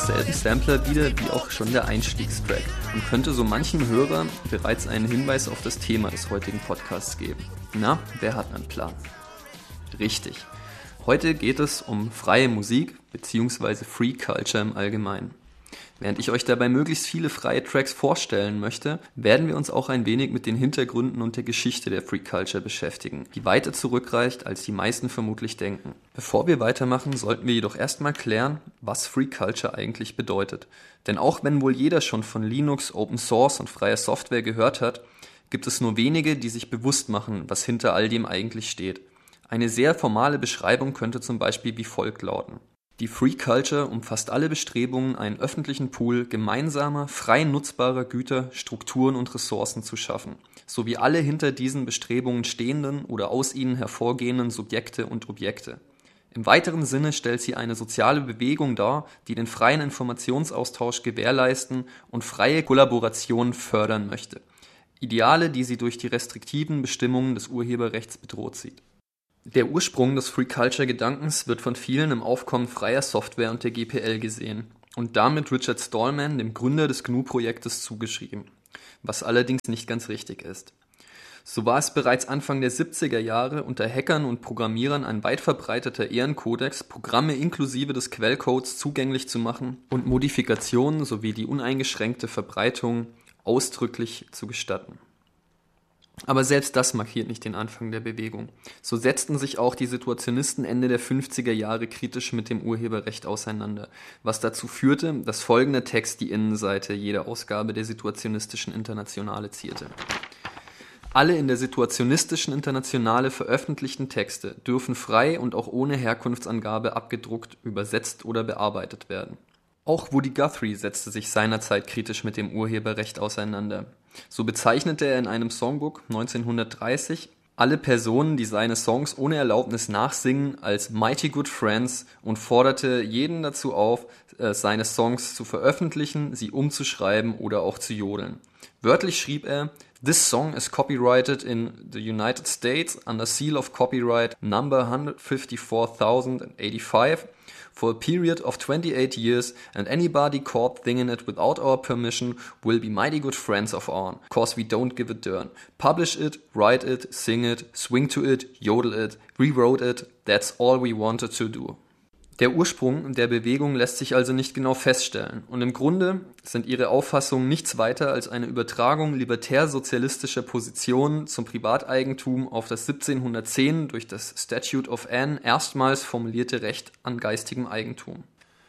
denselben Sampler wieder wie auch schon der Einstiegstrack und könnte so manchem Hörer bereits einen Hinweis auf das Thema des heutigen Podcasts geben. Na, wer hat einen Plan? Richtig. Heute geht es um freie Musik bzw. Free Culture im Allgemeinen. Während ich euch dabei möglichst viele freie Tracks vorstellen möchte, werden wir uns auch ein wenig mit den Hintergründen und der Geschichte der Free Culture beschäftigen, die weiter zurückreicht, als die meisten vermutlich denken. Bevor wir weitermachen, sollten wir jedoch erstmal klären, was Free Culture eigentlich bedeutet. Denn auch wenn wohl jeder schon von Linux, Open Source und freier Software gehört hat, gibt es nur wenige, die sich bewusst machen, was hinter all dem eigentlich steht. Eine sehr formale Beschreibung könnte zum Beispiel wie folgt lauten. Die Free Culture umfasst alle Bestrebungen, einen öffentlichen Pool gemeinsamer, frei nutzbarer Güter, Strukturen und Ressourcen zu schaffen, sowie alle hinter diesen Bestrebungen stehenden oder aus ihnen hervorgehenden Subjekte und Objekte. Im weiteren Sinne stellt sie eine soziale Bewegung dar, die den freien Informationsaustausch gewährleisten und freie Kollaboration fördern möchte. Ideale, die sie durch die restriktiven Bestimmungen des Urheberrechts bedroht sieht. Der Ursprung des Free-Culture-Gedankens wird von vielen im Aufkommen freier Software und der GPL gesehen und damit Richard Stallman, dem Gründer des GNU-Projektes, zugeschrieben, was allerdings nicht ganz richtig ist. So war es bereits Anfang der 70er Jahre unter Hackern und Programmierern ein weit verbreiteter Ehrenkodex, Programme inklusive des Quellcodes zugänglich zu machen und Modifikationen sowie die uneingeschränkte Verbreitung ausdrücklich zu gestatten. Aber selbst das markiert nicht den Anfang der Bewegung. So setzten sich auch die Situationisten Ende der 50er Jahre kritisch mit dem Urheberrecht auseinander, was dazu führte, dass folgender Text die Innenseite jeder Ausgabe der Situationistischen Internationale zierte. Alle in der Situationistischen Internationale veröffentlichten Texte dürfen frei und auch ohne Herkunftsangabe abgedruckt, übersetzt oder bearbeitet werden. Auch Woody Guthrie setzte sich seinerzeit kritisch mit dem Urheberrecht auseinander. So bezeichnete er in einem Songbook 1930 alle Personen, die seine Songs ohne Erlaubnis nachsingen, als Mighty Good Friends und forderte jeden dazu auf, seine Songs zu veröffentlichen, sie umzuschreiben oder auch zu jodeln. Wörtlich schrieb er: "This song is copyrighted in the United States under seal of copyright number 154,085 for a period of 28 years, and anybody caught singing it without our permission will be mighty good friends of ours, cause we don't give a darn. Publish it, write it, sing it, swing to it, yodel it, rewrote it, that's all we wanted to do." Der Ursprung der Bewegung lässt sich also nicht genau feststellen und im Grunde sind ihre Auffassungen nichts weiter als eine Übertragung libertär-sozialistischer Positionen zum Privateigentum auf das 1710 durch das Statute of Anne erstmals formulierte Recht an geistigem Eigentum.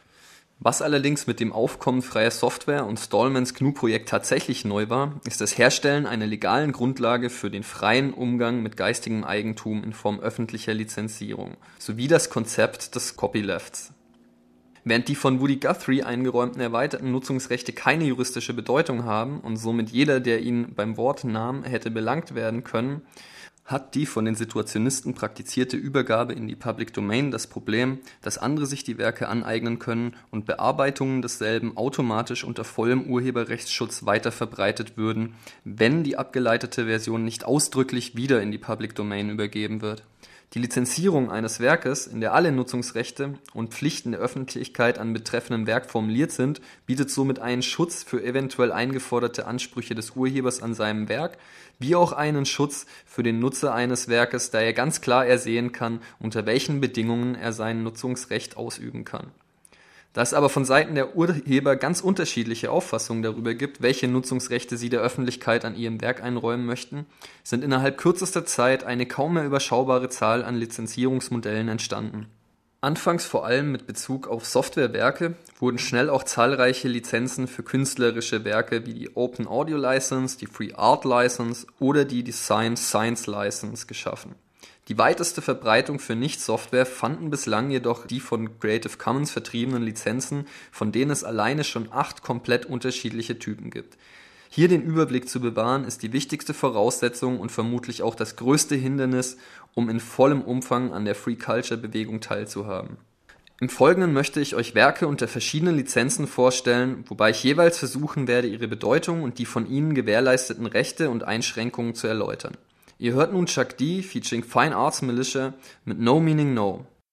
Was allerdings mit dem Aufkommen freier Software und Stallmans GNU-Projekt tatsächlich neu war, ist das Herstellen einer legalen Grundlage für den freien Umgang mit geistigem Eigentum in Form öffentlicher Lizenzierung, sowie das Konzept des Copylefts. Während die von Woody Guthrie eingeräumten erweiterten Nutzungsrechte keine juristische Bedeutung haben und somit jeder, der ihn beim Wort nahm, hätte belangt werden können, hat die von den Situationisten praktizierte Übergabe in die Public Domain das Problem, dass andere sich die Werke aneignen können und Bearbeitungen desselben automatisch unter vollem Urheberrechtsschutz weiter verbreitet würden, wenn die abgeleitete Version nicht ausdrücklich wieder in die Public Domain übergeben wird. Die Lizenzierung eines Werkes, in der alle Nutzungsrechte und Pflichten der Öffentlichkeit an betreffendem Werk formuliert sind, bietet somit einen Schutz für eventuell eingeforderte Ansprüche des Urhebers an seinem Werk, wie auch einen Schutz für den Nutzer eines Werkes, da er ganz klar ersehen kann, unter welchen Bedingungen er sein Nutzungsrecht ausüben kann. Da es aber von Seiten der Urheber ganz unterschiedliche Auffassungen darüber gibt, welche Nutzungsrechte sie der Öffentlichkeit an ihrem Werk einräumen möchten, sind innerhalb kürzester Zeit eine kaum mehr überschaubare Zahl an Lizenzierungsmodellen entstanden. Anfangs vor allem mit Bezug auf Softwarewerke wurden schnell auch zahlreiche Lizenzen für künstlerische Werke wie die Open Audio License, die Free Art License oder die Design Science License geschaffen. Die weiteste Verbreitung für Nicht-Software fanden bislang jedoch die von Creative Commons vertriebenen Lizenzen, von denen es alleine schon 8 komplett unterschiedliche Typen gibt. Hier den Überblick zu bewahren, ist die wichtigste Voraussetzung und vermutlich auch das größte Hindernis, um in vollem Umfang an der Free-Culture-Bewegung teilzuhaben. Im Folgenden möchte ich euch Werke unter verschiedenen Lizenzen vorstellen, wobei ich jeweils versuchen werde, ihre Bedeutung und die von ihnen gewährleisteten Rechte und Einschränkungen zu erläutern. Ihr hört nun Chuck D featuring Fine Arts Militia mit No Meaning No.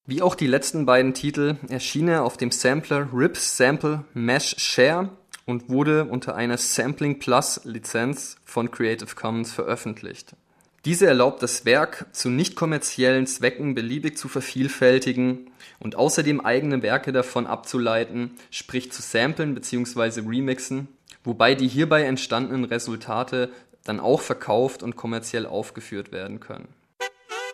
Wie auch die letzten beiden Titel erschien er auf dem Sampler Rips Sample Mesh Share und wurde unter einer Sampling Plus Lizenz von Creative Commons veröffentlicht. Diese erlaubt das Werk zu nicht kommerziellen Zwecken beliebig zu vervielfältigen und außerdem eigene Werke davon abzuleiten, sprich zu samplen bzw. remixen, wobei die hierbei entstandenen Resultate dann auch verkauft und kommerziell aufgeführt werden können.